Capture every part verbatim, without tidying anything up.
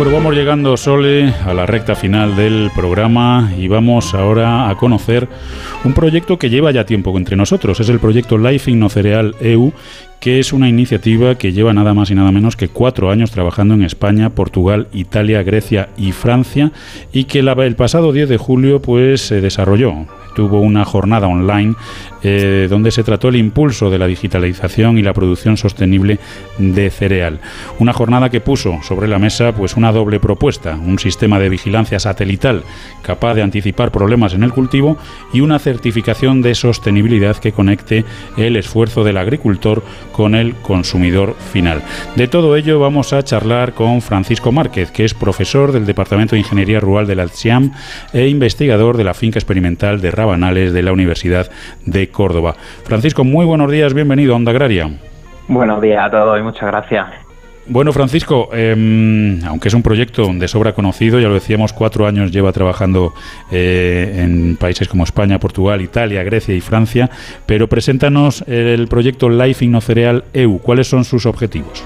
Bueno, vamos llegando, Sole, a la recta final del programa y vamos ahora a conocer un proyecto que lleva ya tiempo entre nosotros. Es el proyecto Life Innocereal E U, que es una iniciativa que lleva nada más y nada menos que cuatro años trabajando en España, Portugal, Italia, Grecia y Francia, y que la, el pasado diez de julio pues se desarrolló. Tuvo una jornada online eh, donde se trató el impulso de la digitalización y la producción sostenible de cereal. Una jornada que puso sobre la mesa pues una doble propuesta: un sistema de vigilancia satelital capaz de anticipar problemas en el cultivo y una certificación de sostenibilidad que conecte el esfuerzo del agricultor con el consumidor final. De todo ello vamos a charlar con Francisco Márquez, que es profesor del Departamento de Ingeniería Rural de la SIAM e investigador de la finca experimental de Rabanales de la Universidad de Córdoba. Francisco, muy buenos días, bienvenido a Onda Agraria. Buenos días a todos y muchas gracias. Bueno, Francisco, eh, aunque es un proyecto de sobra conocido, ya lo decíamos, cuatro años lleva trabajando eh, en países como España, Portugal, Italia, Grecia y Francia, pero preséntanos el proyecto Life Innocereal E U. ¿Cuáles son sus objetivos?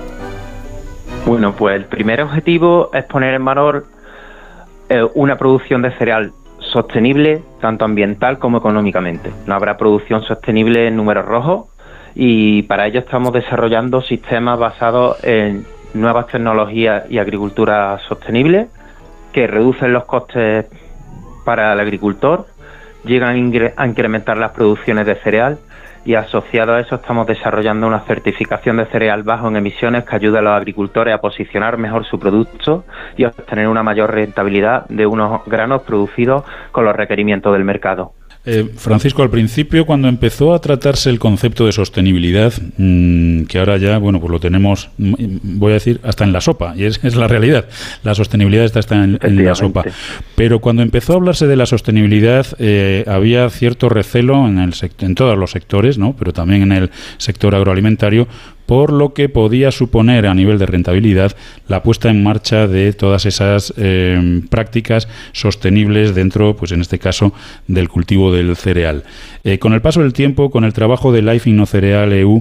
Bueno, pues el primer objetivo es poner en valor eh, una producción de cereal sostenible, tanto ambiental como económicamente. No habrá producción sostenible en números rojos, y para ello estamos desarrollando sistemas basados en nuevas tecnologías y agricultura sostenible que reducen los costes para el agricultor, llegan a incrementar las producciones de cereal, y asociado a eso estamos desarrollando una certificación de cereal bajo en emisiones que ayuda a los agricultores a posicionar mejor su producto y a obtener una mayor rentabilidad de unos granos producidos con los requerimientos del mercado. Eh, Francisco, al principio, cuando empezó a tratarse el concepto de sostenibilidad, mmm, que ahora ya, bueno, pues lo tenemos, voy a decir, hasta en la sopa, y es, es la realidad, la sostenibilidad está, está en, en la sopa, pero cuando empezó a hablarse de la sostenibilidad eh, había cierto recelo en, el sect- en todos los sectores, ¿no?, pero también en el sector agroalimentario, por lo que podía suponer a nivel de rentabilidad la puesta en marcha de todas esas eh, prácticas sostenibles dentro, pues en este caso, del cultivo del cereal. Eh, con el paso del tiempo, con el trabajo de Life Innocereal E U,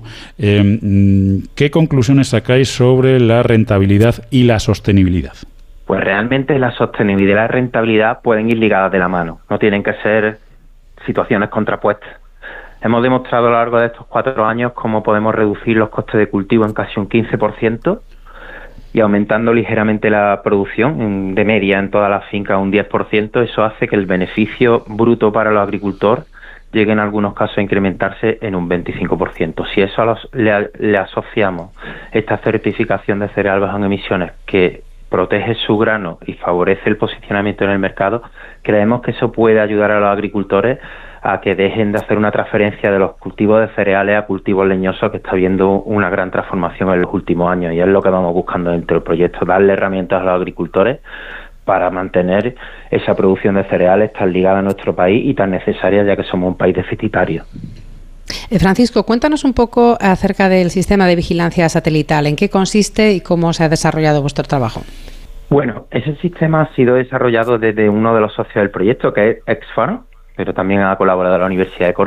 eh, ¿qué conclusiones sacáis sobre la rentabilidad y la sostenibilidad? Pues realmente la sostenibilidad y la rentabilidad pueden ir ligadas de la mano, no tienen que ser situaciones contrapuestas. Hemos demostrado a lo largo de estos cuatro años cómo podemos reducir los costes de cultivo en casi un quince por ciento y aumentando ligeramente la producción, de media en todas las fincas un diez por ciento. Eso hace que el beneficio bruto para el agricultor llegue en algunos casos a incrementarse en un veinticinco por ciento. Si eso a los, le, le asociamos esta certificación de cereal bajo en emisiones que protege su grano y favorece el posicionamiento en el mercado, creemos que eso puede ayudar a los agricultores a que dejen de hacer una transferencia de los cultivos de cereales a cultivos leñosos, que está habiendo una gran transformación en los últimos años, y es lo que vamos buscando dentro del proyecto, darle herramientas a los agricultores para mantener esa producción de cereales tan ligada a nuestro país y tan necesaria, ya que somos un país deficitario. Eh, Francisco, cuéntanos un poco acerca del sistema de vigilancia satelital, en qué consiste y cómo se ha desarrollado vuestro trabajo. Bueno, ese sistema ha sido desarrollado desde uno de los socios del proyecto, que es Exfarm, pero también ha colaborado la Universidad de Córdoba.